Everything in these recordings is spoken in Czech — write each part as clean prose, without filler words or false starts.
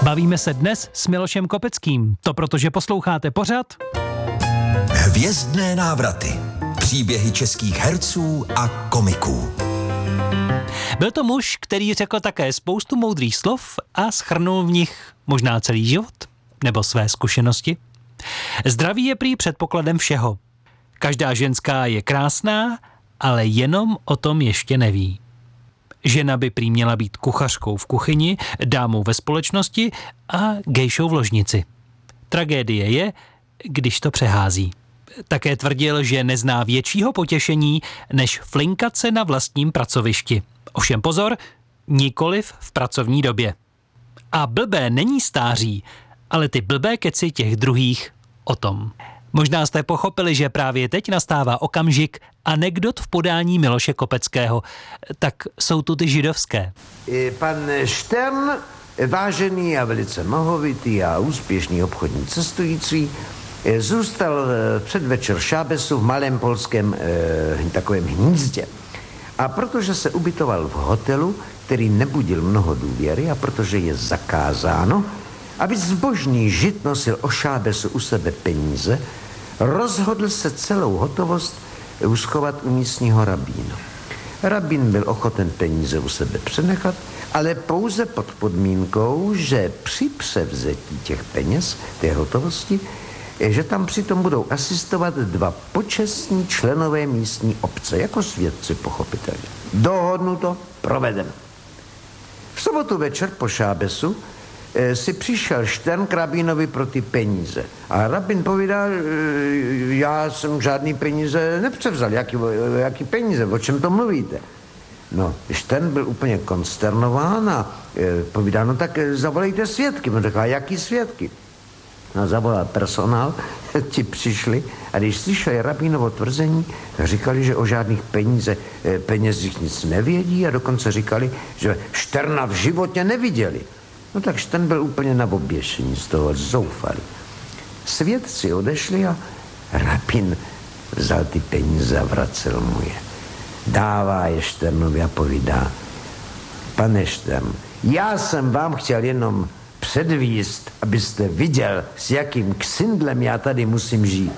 Bavíme se dnes s Milošem Kopeckým. To protože posloucháte pořad Hvězdné návraty. Příběhy českých herců a komiků. Byl to muž, který řekl také spoustu moudrých slov a shrnul v nich možná celý život nebo své zkušenosti. Zdraví je prý předpokladem všeho. Každá ženská je krásná, ale jenom o tom ještě neví. Žena by prý měla být kuchařkou v kuchyni, dámou ve společnosti a gejšou v ložnici. Tragédie je, když to přehází. Také tvrdil, že nezná většího potěšení, než flinkat se na vlastním pracovišti. Ovšem pozor, nikoliv v pracovní době. A blbé není stáří, ale ty blbé keci těch druhých o tom. Možná jste pochopili, že právě teď nastává okamžik anekdot v podání Miloše Kopeckého. Tak jsou tu ty židovské. Pan Štern, vážený a velice mohovitý a úspěšný obchodní cestující, zůstal předvečer šábesu v malém polském takovém hnízdě. A protože se ubytoval v hotelu, který nebudil mnoho důvěry a protože je zakázáno, aby zbožný žid nosil o šábesu u sebe peníze, rozhodl se celou hotovost uschovat u místního rabína. Rabín byl ochoten peníze u sebe přenechat, ale pouze pod podmínkou, že při převzetí těch peněz, té hotovosti, že tam přitom budou asistovat dva počestní členové místní obce, jako svědci pochopitelně. Dohodnuto, provedeno. V sobotu večer po šábesu si přišel Štern k rabínovi pro ty peníze. A rabín povídal, já jsem žádný peníze nepřevzal. Jaký peníze? O čem to mluvíte? No, Štern byl úplně konsternován a povídal, no tak zavolejte svědky. On řekl, jaký svědky? No, zavolal personál, ti přišli a když slyšeli rabínovo tvrzení, tak říkali, že o žádných penězích nic nevědí a dokonce říkali, že Šterna v životě neviděli. No tak Štern byl úplně na oběšení, z toho zoufalý. Svědci odešli a rabín vzal ty peníze a vracel mu je. Dává je Šternovi a povídá, pane Štern, já jsem vám chtěl jenom předvíst, abyste viděl, s jakým ksindlem já tady musím žít.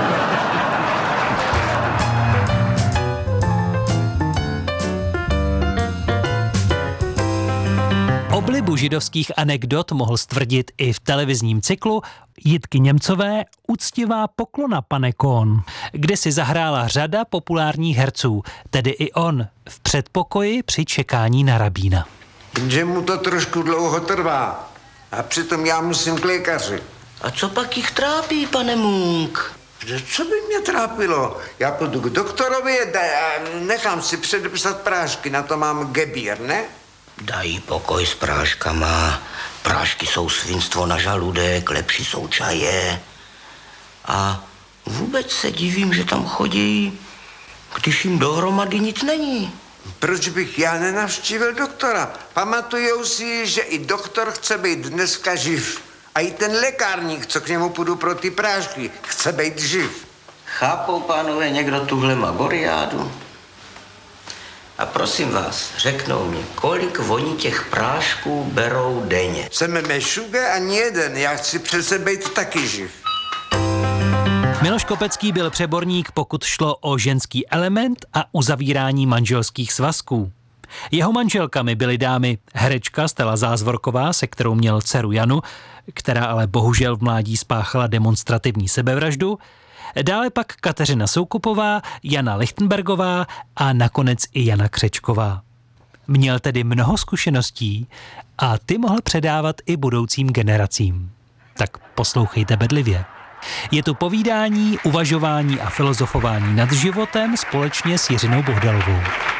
Oblibu židovských anekdot mohl stvrdit i v televizním cyklu Jitky Němcové Úctivá poklona, pane Kohn, kde si zahrála řada populárních herců, tedy i on, v předpokoji při čekání na rabína. Že mu to trošku dlouho trvá a přitom já musím k lékaři. A co pak jich trápí, pane Munk? Co by mě trápilo? Já půjdu k doktorovi a nechám si předepsat prášky, na to mám gebír, ne? Dají pokoj s práškama. Prášky jsou svinstvo na žaludek, lepší jsou čaje. A vůbec se divím, že tam chodí, když jim dohromady nic není. Proč bych já nenavštívil doktora? Pamatujou si, že i doktor chce být dneska živ. A i ten lékárník, co k němu půjdu pro ty prášky, chce být živ. Chápou, pánové, někdo tuhle magoriádu? A prosím vás, řeknou mi, kolik oni těch prášků berou denně? Jsem mešuge ani jeden, já chci přece být taky živ. Miloš Kopecký byl přeborník, pokud šlo o ženský element a uzavírání manželských svazků. Jeho manželkami byly dámy herečka Stella Zázvorková, se kterou měl dceru Janu, která ale bohužel v mládí spáchala demonstrativní sebevraždu, dále pak Kateřina Soukupová, Jana Lichtenbergová a nakonec i Jana Křečková. Měl tedy mnoho zkušeností a ty mohl předávat i budoucím generacím. Tak poslouchejte bedlivě. Je tu povídání, uvažování a filozofování nad životem společně s Jiřinou Bohdalovou.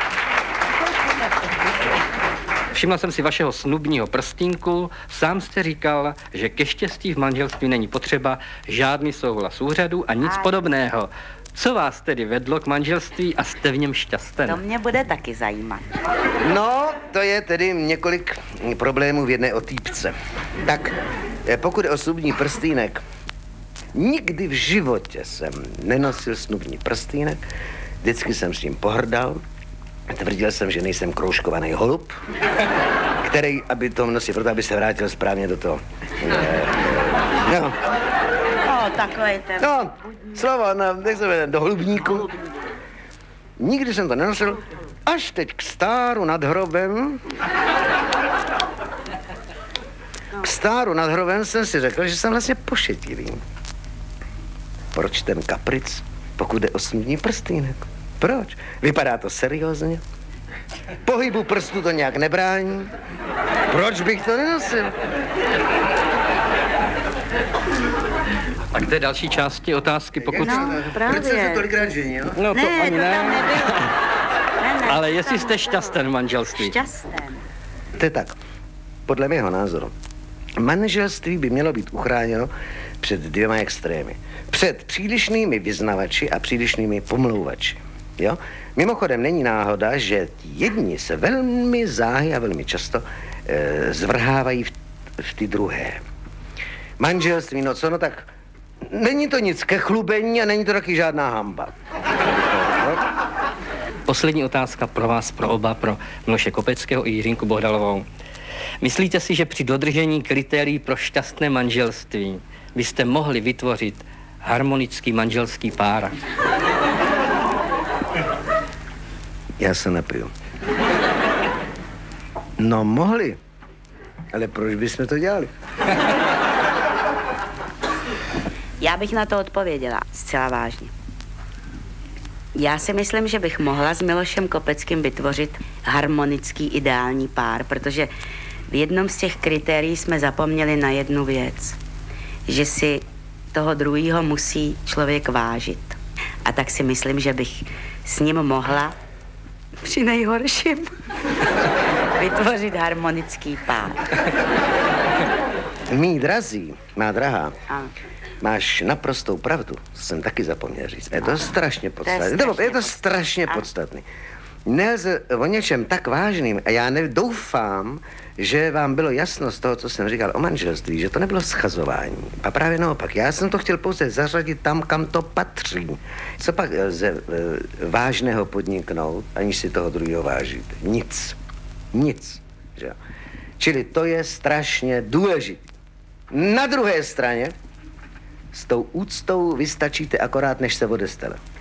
Všimla jsem si vašeho snubního prstínku. Sám jste říkal, že ke štěstí v manželství není potřeba žádný souhlas úřadu a nic podobného. Co vás tedy vedlo k manželství a jste v něm šťasten? To mě bude taky zajímat. No, to je tedy několik problémů v jedné otýpce. Tak, pokud je o snubní prstýnek, nikdy v životě jsem nenosil snubní prstýnek, vždycky jsem s ním pohrdal, tvrdil jsem, že nejsem kroužkovaný holub, který, aby to nosil, proto aby se vrátil správně do toho. No, Takový ten. no, slovo, jak se jmenuje, do hlubníku. Nikdy jsem to nenosil, až teď k stáru nad hrobem. K stáru nad hrobem jsem si řekl, že jsem vlastně pošetilý. Proč ten kapric, pokud jde o snubní prstýnek? Proč? Vypadá to seriózně. Pohybu prstu to nějak nebrání. Proč bych to nenosil? A k té další části otázky, pokud... Právě. Proč jsem se tolikrát ženil? No to Ne, ani to tam ne. nebylo. Ne, Ale to jestli tam jste šťasten v manželství. Šťasten. To je tak. Podle mého názoru. Manželství by mělo být uchráněno před dvěma extrémy. Před přílišnými vyznavači a přílišnými pomlouvači. Jo? Mimochodem není náhoda, že jedni se velmi záhy a velmi často zvrhávají v ty druhé. Manželství, no co, no tak není to nic ke chlubení a není to taky žádná hamba. Poslední otázka pro vás, pro oba, pro Miloše Kopeckého i Jiřinku Bohdalovou. Myslíte si, že při dodržení kritérií pro šťastné manželství byste mohli vytvořit harmonický manželský pár? Já se napiju. No mohli, ale proč bychom to dělali? Já bych na to odpověděla zcela vážně. Já si myslím, že bych mohla s Milošem Kopeckým vytvořit harmonický ideální pár, protože v jednom z těch kritérií jsme zapomněli na jednu věc. Že si toho druhýho musí člověk vážit. A tak si myslím, že bych s ním mohla při nejhorším vytvořit harmonický pár. Mí drazí, má drahá, Ano. máš naprostou pravdu, jsem taky zapomněl říct. Je to strašně podstatné. strašně Je to strašně podstatné. Nelze o něčem tak vážným, a já doufám, že vám bylo jasno z toho, co jsem říkal o manželství, že to nebylo schazování. A právě naopak, já jsem to chtěl pouze zařadit tam, kam to patří. Co pak lze vážného podniknout, aniž si toho druhého vážit? Nic. Nic. Že? Čili to je strašně důležité. Na druhé straně s tou úctou vystačíte akorát, než se odestele.